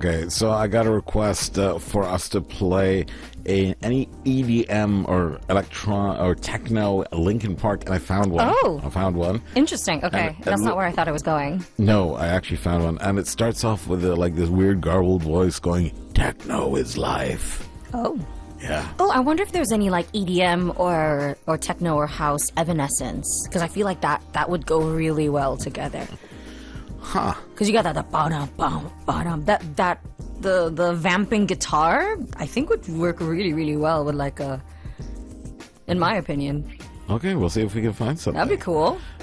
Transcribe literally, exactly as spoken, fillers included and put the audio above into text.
Okay, so I got a request uh, for us to play a any E D M or electron or techno Linkin Park, and I found one. Oh. I found one. Interesting. Okay, And- that's and- not where I thought it was going. No, I actually found one, and it starts off with uh, like this weird garbled voice going, "Techno is life." Oh. Yeah. Oh, I wonder if there's any like E D M or or techno or house evanescence, because I feel like that that would go really well together. Huh. Because you got that the bottom, bottom, bottom. That that the the vamping guitar, I think would work really really well with like a. In my opinion, Okay, we'll see if we can find something. that'd be cool.